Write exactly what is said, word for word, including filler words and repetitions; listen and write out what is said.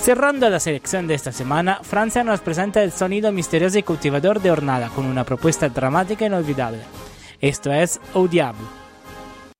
Cerrando la selección de esta semana, Francia nos presenta el sonido misterioso y cautivador de Hornada con una propuesta dramática e inolvidable. Esto es Au Diable.